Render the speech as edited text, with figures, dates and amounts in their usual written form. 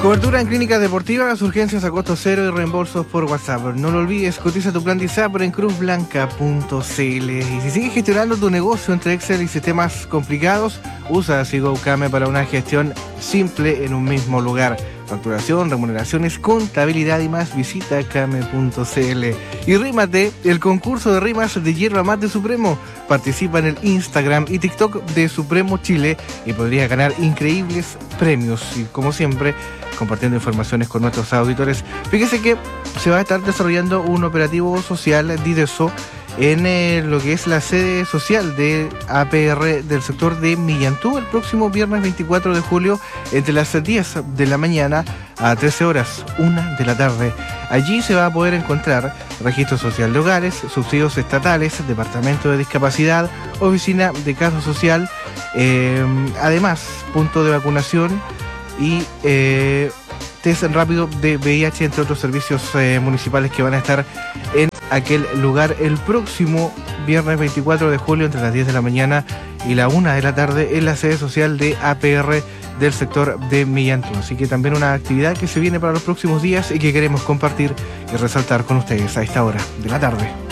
Cobertura en clínicas deportivas, urgencias a costo cero y reembolsos por WhatsApp. No lo olvides, cotiza tu plan de ISAPRE en cruzblanca.cl. Y si sigues gestionando tu negocio entre Excel y sistemas complicados, usa SigoCame para una gestión simple en un mismo lugar. Facturación, remuneraciones, contabilidad y más, visita came.cl. Y rímate, el concurso de rimas de Yerba Mate Supremo. Participa en el Instagram y TikTok de Supremo Chile y podría ganar increíbles premios. Y como siempre, compartiendo informaciones con nuestros auditores. Fíjese que se va a estar desarrollando un operativo social Dideso en lo que es la sede social de APR del sector de Millantú el próximo viernes 24 de julio entre las 10 de la mañana a 13 horas, 1 de la tarde. Allí se va a poder encontrar registro social de hogares, subsidios estatales, departamento de discapacidad, oficina de caso social, además punto de vacunación y test rápido de VIH, entre otros servicios municipales que van a estar en aquel lugar el próximo viernes 24 de julio entre las 10 de la mañana y la 1 de la tarde en la sede social de APR del sector de Millantú. Así que también una actividad que se viene para los próximos días y que queremos compartir y resaltar con ustedes a esta hora de la tarde.